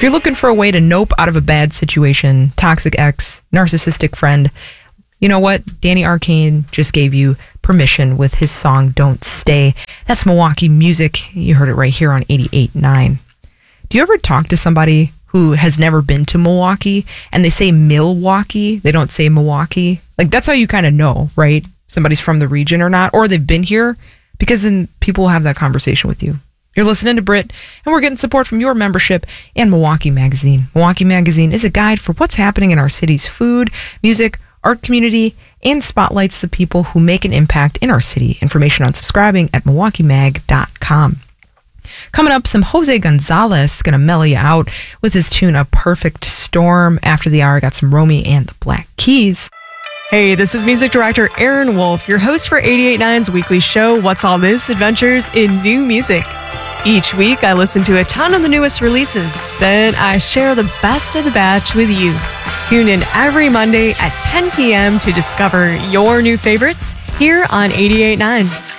you're looking for a way to nope out of a bad situation, toxic ex, narcissistic friend, you know what? Danny Arcane just gave you permission with his song Don't Stay. That's Milwaukee music. You heard it right here on 88.9. Do you ever talk to somebody who has never been to Milwaukee and they say Milwaukee? They don't say Milwaukee. Like, that's how you kind of know, right? Somebody's from the region or not, or they've been here, because then people will have that conversation with you. You're listening to Brit, and we're getting support from your membership and Milwaukee Magazine. Milwaukee Magazine is a guide for what's happening in our city's food, music, art community, and spotlights the people who make an impact in our city. Information on subscribing at milwaukeemag.com. Coming up, some Jose Gonzalez going to mellow you out with his tune A Perfect Storm. After the hour, got some Romy and the Black Keys. Hey, this is music director Aaron Wolf, your host for 88.9's weekly show, What's All This? Adventures in New Music. Each week, I listen to a ton of the newest releases. Then I share the best of the batch with you. Tune in every Monday at 10 p.m. to discover your new favorites here on 88.9.